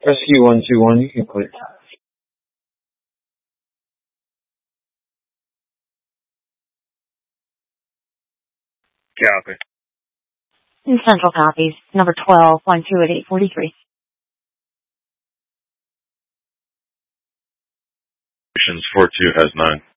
Rescue 121, you can clear. Copy. Central copies, number 12, 12 at 843. Stations 42 has 9.